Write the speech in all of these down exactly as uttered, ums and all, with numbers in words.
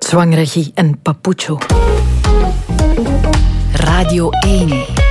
Zwangere Guy en Papucho. Radio één.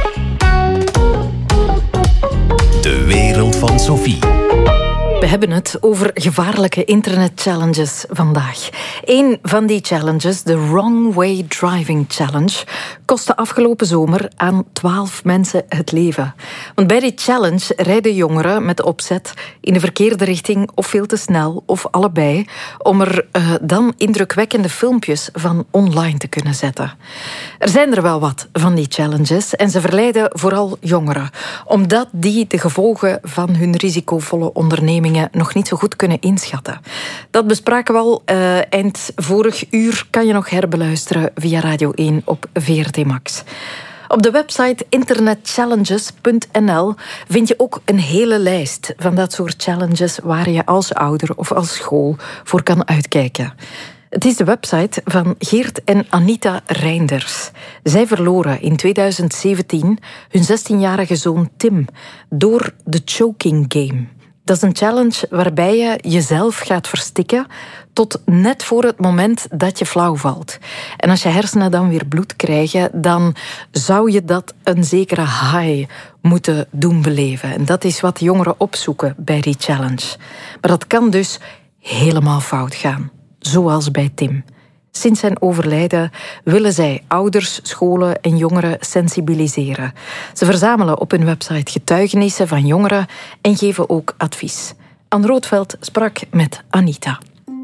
De wereld van Sophie. We hebben het over gevaarlijke internet-challenges vandaag. Eén van die challenges, de Wrong Way Driving Challenge, kostte afgelopen zomer aan twaalf mensen het leven. Want bij die challenge rijden jongeren met de opzet in de verkeerde richting of veel te snel of allebei, om er uh, dan indrukwekkende filmpjes van online te kunnen zetten. Er zijn er wel wat van die challenges en ze verleiden vooral jongeren, omdat die de gevolgen van hun risicovolle ondernemingen nog niet zo goed kunnen inschatten. Dat bespraken we al uh, eind vorig uur. Kan je nog herbeluisteren via Radio één op V R T Max. Op de website internet challenges punt n l vind je ook een hele lijst van dat soort challenges waar je als ouder of als school voor kan uitkijken. Het is de website van Geert en Anita Reinders. Zij verloren in tweeduizend zeventien hun zestienjarige zoon Tim door de choking game. Dat is een challenge waarbij je jezelf gaat verstikken tot net voor het moment dat je flauw valt. En als je hersenen dan weer bloed krijgen, dan zou je dat een zekere high moeten doen beleven. En dat is wat jongeren opzoeken bij die challenge. Maar dat kan dus helemaal fout gaan, zoals bij Tim. Sinds zijn overlijden willen zij ouders, scholen en jongeren sensibiliseren. Ze verzamelen op hun website getuigenissen van jongeren en geven ook advies. Anne Roodveld sprak met Anita.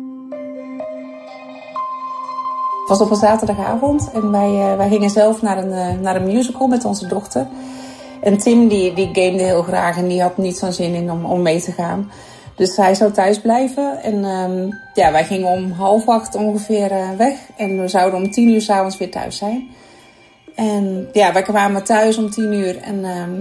Het was op een zaterdagavond en wij, uh, wij gingen zelf naar een, uh, naar een musical met onze dochter. En Tim die, die gamede heel graag en die had niet zo'n zin in om, om mee te gaan. Dus hij zou thuis blijven en um, ja, wij gingen om half acht ongeveer uh, weg. En we zouden om tien uur 's avonds weer thuis zijn. En ja, wij kwamen thuis om tien uur en um,